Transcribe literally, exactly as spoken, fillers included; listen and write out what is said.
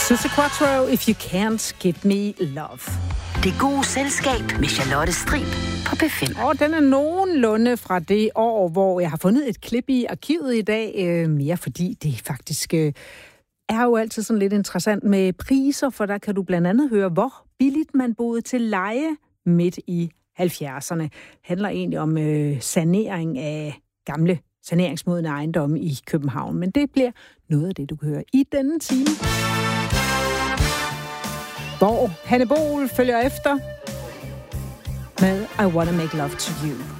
Susse Quattro, If You Can't Give Me Love. Det gode selskab med Charlotte Strib på P fem. Og den er nogenlunde fra det år, hvor jeg har fundet et klip i arkivet i dag. Øh, mere fordi det faktisk øh, er jo altid sådan lidt interessant med priser, for der kan du blandt andet høre, hvor billigt man boede til leje midt i halvfjerdserne. Det handler egentlig om øh, sanering af gamle saneringsmodne ejendomme i København. Men det bliver noget af det, du kan høre i denne time. Hvor Hanne Bol følger efter med I Wanna Make Love to You.